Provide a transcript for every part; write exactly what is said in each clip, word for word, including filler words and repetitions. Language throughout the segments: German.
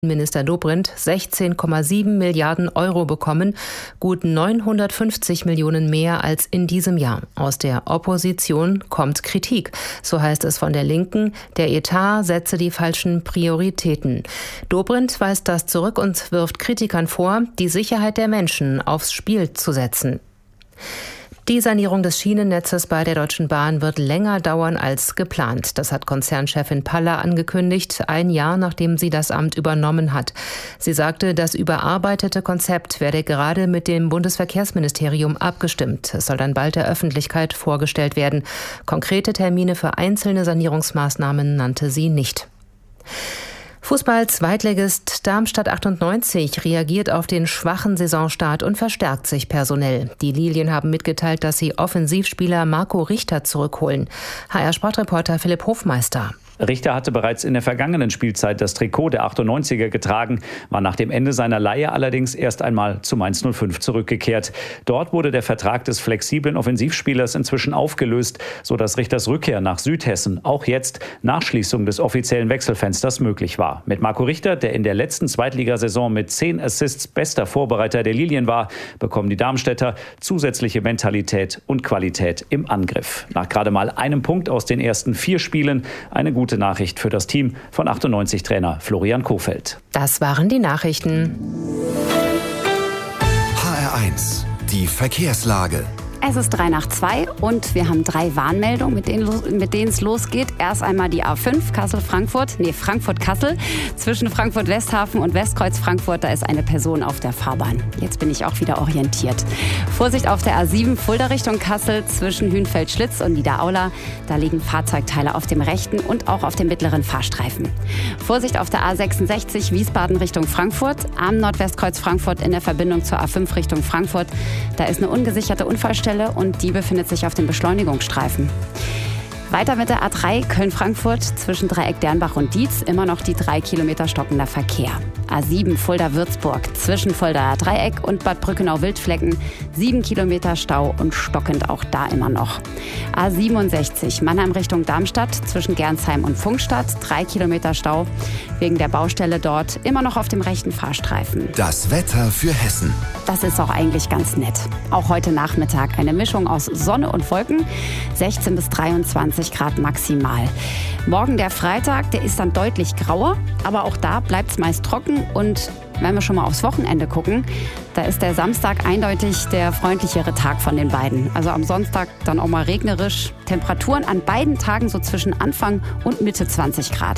Minister Dobrindt sechzehn Komma sieben Milliarden Euro bekommen, gut neunhundertfünfzig Millionen mehr als in diesem Jahr. Aus der Opposition kommt Kritik. So heißt es von der Linken, der Etat setze die falschen Prioritäten. Dobrindt weist das zurück und wirft Kritikern vor, die Sicherheit der Menschen aufs Spiel zu setzen. Die Sanierung des Schienennetzes bei der Deutschen Bahn wird länger dauern als geplant. Das hat Konzernchefin Paller angekündigt, ein Jahr nachdem sie das Amt übernommen hat. Sie sagte, das überarbeitete Konzept werde gerade mit dem Bundesverkehrsministerium abgestimmt. Es soll dann bald der Öffentlichkeit vorgestellt werden. Konkrete Termine für einzelne Sanierungsmaßnahmen nannte sie nicht. Fußball-Zweitligist Darmstadt achtundneunzig reagiert auf den schwachen Saisonstart und verstärkt sich personell. Die Lilien haben mitgeteilt, dass sie Offensivspieler Marco Richter zurückholen. H R-Sportreporter Philipp Hofmeister. Richter hatte bereits in der vergangenen Spielzeit das Trikot der achtundneunziger getragen, war nach dem Ende seiner Leihe allerdings erst einmal zu Mainz null fünf zurückgekehrt. Dort wurde der Vertrag des flexiblen Offensivspielers inzwischen aufgelöst, sodass Richters Rückkehr nach Südhessen auch jetzt nach Schließung des offiziellen Wechselfensters möglich war. Mit Marco Richter, der in der letzten Zweitligasaison mit zehn Assists bester Vorbereiter der Lilien war, bekommen die Darmstädter zusätzliche Mentalität und Qualität im Angriff. Nach gerade mal einem Punkt aus den ersten vier Spielen eine gute Nachricht für das Team von achtundneunzig-Trainer Florian Kohfeldt. Das waren die Nachrichten. H R eins, die Verkehrslage. Es ist drei nach zwei und wir haben drei Warnmeldungen, mit denen, mit denen es losgeht. Erst einmal die A fünf Kassel-Frankfurt, nee, Frankfurt-Kassel. Zwischen Frankfurt-Westhafen und Westkreuz-Frankfurt, da ist eine Person auf der Fahrbahn. Jetzt bin ich auch wieder orientiert. Vorsicht auf der A sieben, Fulda Richtung Kassel, zwischen Hünfeld-Schlitz und Niederaula. Da liegen Fahrzeugteile auf dem rechten und auch auf dem mittleren Fahrstreifen. Vorsicht auf der A sechsundsechzig, Wiesbaden Richtung Frankfurt. Am Nordwestkreuz Frankfurt in der Verbindung zur A fünf Richtung Frankfurt. Da ist eine ungesicherte Unfallstelle und die befindet sich auf dem Beschleunigungsstreifen. Weiter mit der A drei Köln-Frankfurt zwischen Dreieck-Dernbach und Dietz immer noch die drei Kilometer stockender Verkehr. A sieben Fulda-Würzburg zwischen Fuldaer Dreieck und Bad Brückenau-Wildflecken sieben Kilometer Stau und stockend auch da immer noch. A siebenundsechzig Mannheim Richtung Darmstadt zwischen Gernsheim und Pfungstadt drei Kilometer Stau wegen der Baustelle dort immer noch auf dem rechten Fahrstreifen. Das Wetter für Hessen. Das ist auch eigentlich ganz nett. Auch heute Nachmittag eine Mischung aus Sonne und Wolken, sechzehn bis dreiundzwanzig Grad maximal. Morgen der Freitag, der ist dann deutlich grauer, aber auch da bleibt es meist trocken und wenn wir schon mal aufs Wochenende gucken, da ist der Samstag eindeutig der freundlichere Tag von den beiden. Also am Sonntag dann auch mal regnerisch. Temperaturen an beiden Tagen so zwischen Anfang und Mitte zwanzig Grad.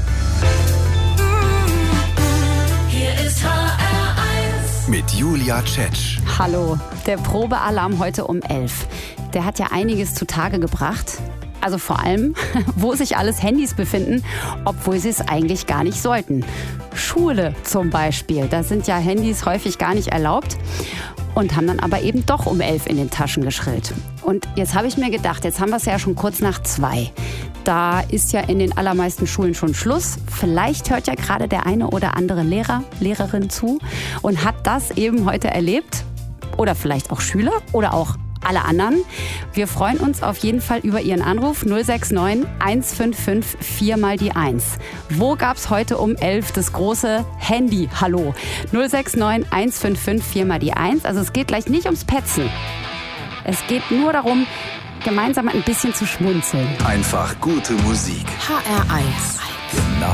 Hier ist H R eins mit Julia Tschetsch. Hallo, der Probealarm heute um elf. Der hat ja einiges zutage gebracht. Also vor allem, wo sich alles Handys befinden, obwohl sie es eigentlich gar nicht sollten. Schule zum Beispiel, da sind ja Handys häufig gar nicht erlaubt und haben dann aber eben doch um elf in den Taschen geschrillt. Und jetzt habe ich mir gedacht, jetzt haben wir es ja schon kurz nach zwei. Da ist ja in den allermeisten Schulen schon Schluss. Vielleicht hört ja gerade der eine oder andere Lehrer, Lehrerin zu und hat das eben heute erlebt. Oder vielleicht auch Schüler oder auch alle anderen. Wir freuen uns auf jeden Fall über Ihren Anruf null sechs neun eins fünf fünf vier mal die eins. Wo gab's heute um elf das große Handy-Hallo? null sechs neun eins fünf fünf vier mal die eins. Also es geht gleich nicht ums Petzen. Es geht nur darum, gemeinsam ein bisschen zu schmunzeln. Einfach gute Musik. H R eins. Genau.